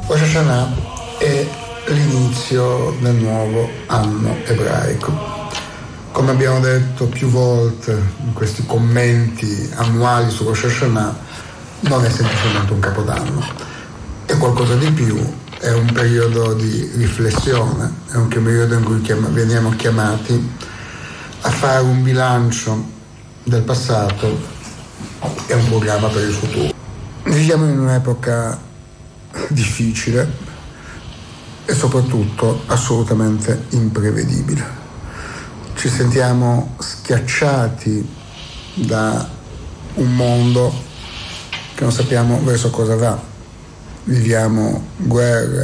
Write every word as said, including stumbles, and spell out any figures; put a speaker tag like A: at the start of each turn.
A: Rosh Hashanah è l'inizio del nuovo anno ebraico. Come abbiamo detto più volte in questi commenti annuali su Rosh Hashanah, non è semplicemente un capodanno, è qualcosa di più, è un periodo di riflessione, è un periodo in cui chiam- veniamo chiamati a fare un bilancio del passato e un programma per il futuro. Viviamo in un'epoca difficile e soprattutto assolutamente imprevedibile. Ci sentiamo schiacciati da un mondo che non sappiamo verso cosa va. Viviamo guerre,